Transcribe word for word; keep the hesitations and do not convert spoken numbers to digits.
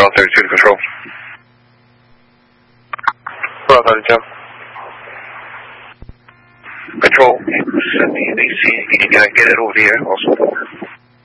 Route thirty-two to control. Route thirty-two. Control, send me an A C. Can I get it over here also?